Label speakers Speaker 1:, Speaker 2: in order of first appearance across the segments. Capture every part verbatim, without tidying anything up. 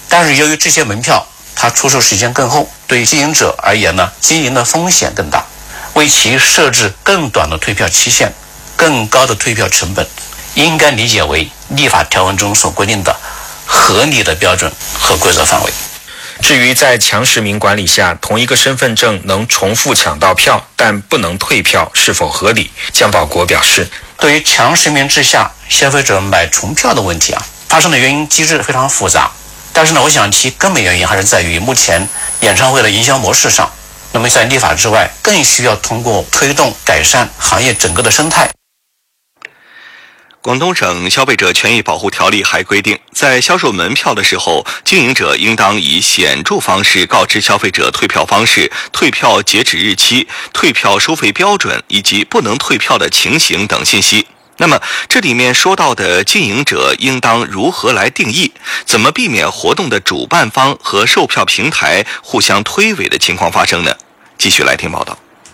Speaker 1: 但是由于这些门票它出售时间更后，对经营者而言呢，经营的风险更大，为其设置更短的退票期限、更高的退票成本，应该理解为立法条文中所规定的合理的标准和规则范围。
Speaker 2: 至于在强实名管理下，同一个身份证能重复抢到票，但不能退票，是否合理？姜保国表示，
Speaker 1: 对于强实名制下消费者买重票的问题啊，发生的原因机制非常复杂。但是呢，我想其根本原因还是在于目前演唱会的营销模式上。那么在立法之外，更需要通过推动改善行业整个的生态。
Speaker 3: 广东省消费者权益保护条例还规定，在销售门票的时候，经营者应当以显著方式告知消费者退票方式、退票截止日期、退票收费标准以及不能退票的情形等信息。那么这里面说到的经营者应当如何来定义？怎么避免活动的主办方和售票平台互相推诿的情况发生呢？继续来听报道。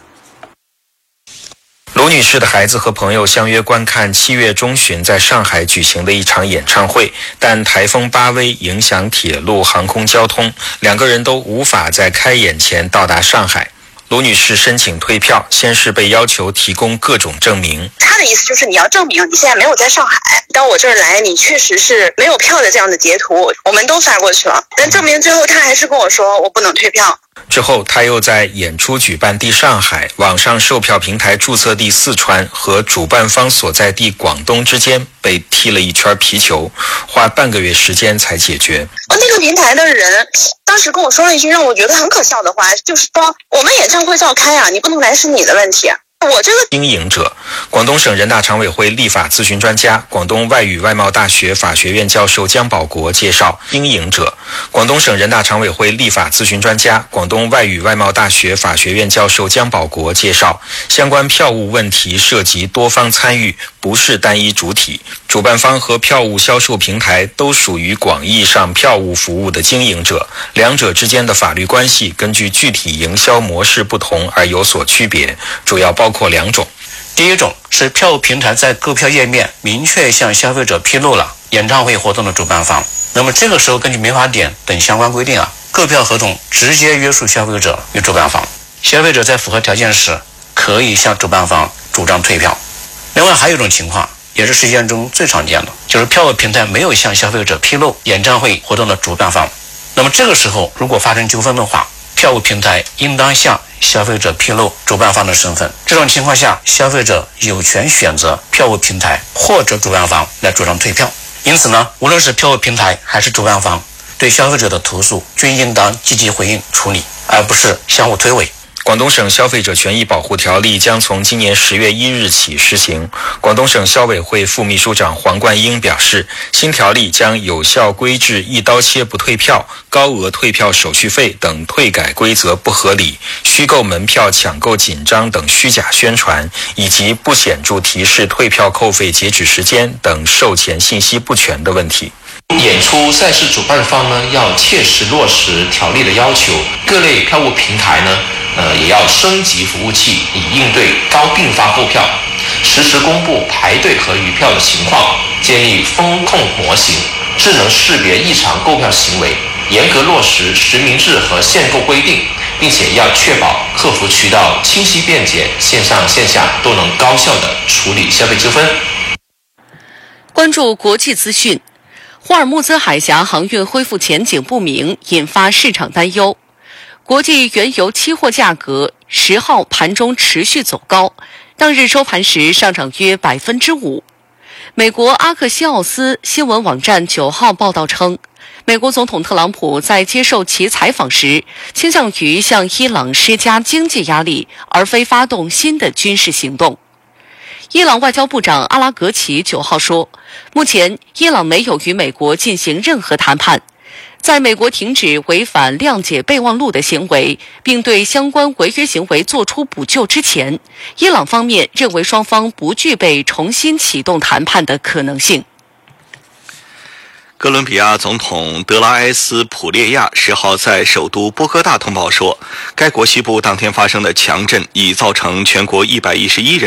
Speaker 2: 卢女士的孩子和朋友相约观看七月中旬在上海举行的一场演唱会，但台风巴威影响铁路航空交通，两个人都无法在开演前到达上海。卢女士申请退票，先是被要求提供各种证明。
Speaker 4: 他的意思就是你要证明你现在没有在上海，到我这儿来你确实是没有票的这样的截图，我们都发过去了，但证明最后他还是跟我说我不能退票。
Speaker 2: 之后他又在演出举办地上海、网上售票平台注册地四川和主办方所在地广东之间被踢了一圈皮球，花半个月时间才解决。
Speaker 4: 那个平台的人当时跟我说了一句让我觉得很可笑的话，就是说我们演唱会照开啊，你不能来是你的问题。我这个
Speaker 2: 经营者，广东省人大常委会立法咨询专家、广东外语外贸大学法学院教授姜保国介绍，经营者，广东省人大常委会立法咨询专家、广东外语外贸大学法学院教授姜保国介绍，相关票务问题涉及多方参与，不是单一主体，主办方和票务销售平台都属于广义上票务服务的经营者，两者之间的法律关系根据具体营销模式不同而有所区别，主要包括两种。
Speaker 1: 第一种是票务平台在购票页面明确向消费者披露了演唱会活动的主办方，那么这个时候根据民法典等相关规定啊，购票合同直接约束消费者与主办方，消费者在符合条件时可以向主办方主张退票。另外还有一种情况，也是实践中最常见的，就是票务平台没有向消费者披露演唱会活动的主办方，那么这个时候如果发生纠纷的话，票务平台应当向消费者披露主办方的身份。这种情况下，消费者有权选择票务平台或者主办方来主张退票。因此呢，无论是票务平台还是主办方，对消费者的投诉均应当积极回应处理，而不是相互推诿。
Speaker 2: 广东省消费者权益保护条例将从今年十月一日起实行。广东省消委会副秘书长黄冠英表示，新条例将有效规制一刀切不退票、高额退票手续费等退改规则不合理、虚构门票抢购紧张等虚假宣传，以及不显著提示退票扣费截止时间等售前信息不全的问题。
Speaker 5: 演出赛事主办方呢，要切实落实条例的要求，各类票务平台呢，呃，也要升级服务器，以应对高并发购票，实时公布排队和余票的情况，建立风控模型，智能识别异常购票行为，严格落实实名制和限购规定，并且要确保客服渠道清晰便捷，线上线下都能高效地处理消费纠纷。
Speaker 6: 关注国际资讯。霍尔木兹海峡航运恢复前景不明，引发市场担忧。国际原油期货价格十号盘中持续走高，当日收盘时上涨约百分之五。美国阿克西奥斯新闻网站九号报道称，美国总统特朗普在接受其采访时，倾向于向伊朗施加经济压力，而非发动新的军事行动。伊朗外交部长阿拉格齐九号说，目前伊朗没有与美国进行任何谈判。在美国停止违反谅解备忘录的行为，并对相关违约行为作出补救之前，伊朗方面认为双方不具备重新启动谈判的可能性。
Speaker 3: 哥伦比亚总统德拉埃斯普列亚十号在首都波哥大通报说，该国西部当天发生的强震已造成全国一百一十一人